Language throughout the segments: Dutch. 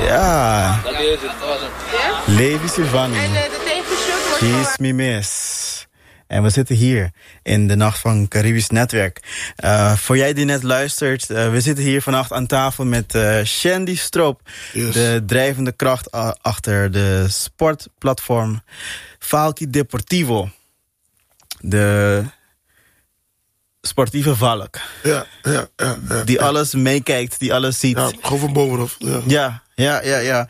Ja. Dat is het, dat was hem. Levi Silvani. En de tegenshoot was Kiss Me Miss. En we zitten hier in de Nacht van Caribisch Netwerk. Voor jij die net luistert, we zitten hier vannacht aan tafel met Shandy Stroop. Yes. De drijvende kracht achter de sportplatform Falki Deportivo. De sportieve valk. Ja. Die alles meekijkt, die alles ziet. Ja, gewoon van bovenaf. Ja.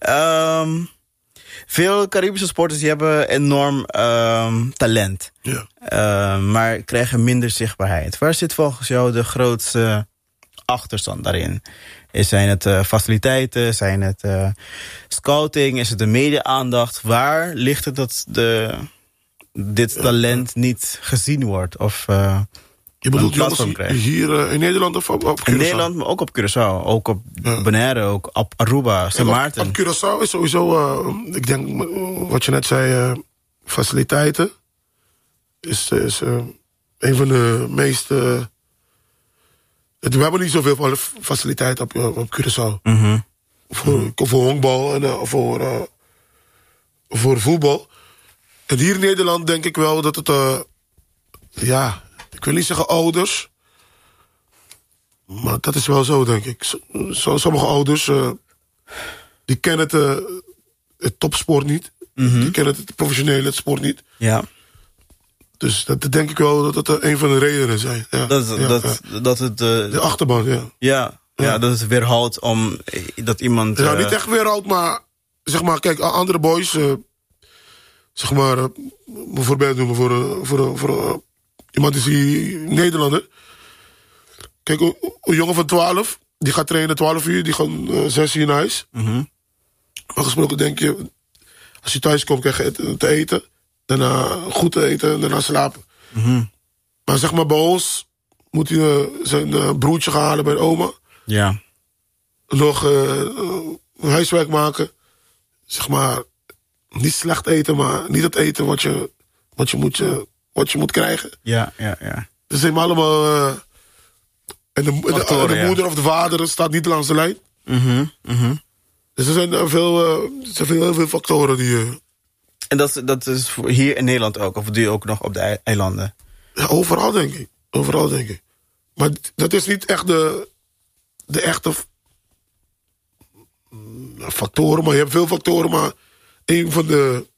Veel Caribische sporters die hebben enorm talent. Ja. Maar krijgen minder zichtbaarheid. Waar zit volgens jou de grootste achterstand daarin? Zijn het faciliteiten? Zijn het scouting? Is het de media-aandacht? Waar ligt het dat dit talent niet gezien wordt? Of Je bedoelt een platform jongens krijgt? hier in Nederland of op Curaçao? In Nederland, maar ook op Curaçao. Ook op Bonaire, ook op Aruba, Sint Maarten. Op Curaçao is sowieso, ik denk wat je net zei, faciliteiten. Is een van de meest... we hebben niet zoveel faciliteiten op Curaçao. Mhm. Voor honkbal en voor voetbal. En hier in Nederland denk ik wel dat het... ik wil niet zeggen ouders. Maar dat is wel zo, denk ik. Sommige ouders... die kennen het topsport niet. Mhm. Die kennen het professionele sport niet. Ja. Dus dat denk ik wel dat het een van de redenen zijn. Ja, Dat het... de achterban, ja. Ja, dat het weerhoudt om dat iemand... Nou, niet echt weerhoudt, maar... Zeg maar, kijk, andere boys... zeg maar... bijvoorbeeld noemen voor iemand is hier Nederlander. Kijk, een jongen van 12... die gaat trainen 12 uur, die gaat 6 uur naar huis. Mhm. Maar gesproken denk je... als je thuis komt, krijg je te eten... daarna goed te eten en daarna slapen. Mhm. Maar zeg maar, bij ons... moet hij zijn broertje gaan halen bij de oma... Ja. nog huiswerk maken. Zeg maar, niet slecht eten, maar niet het eten wat je moet krijgen. Ja. Dus zijn allemaal... en de moeder of de vader staat niet langs de lijn. Mhm. Dus er zijn heel veel factoren die... En dat is hier in Nederland ook? Of doe je ook nog op de eilanden? Ja, overal denk ik. Maar dat is niet echt de echte factoren, maar je hebt veel factoren, maar een van de